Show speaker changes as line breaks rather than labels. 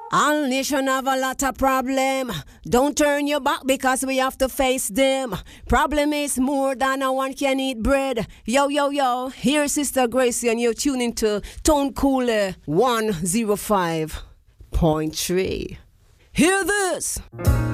All nation have a lot of problem. Don't turn your back because we have to face them. Problem is more than a one can eat bread. Yo, yo, yo, here's Sister Gracie and you're tuning to Tone Cooler 105.3. Hear this.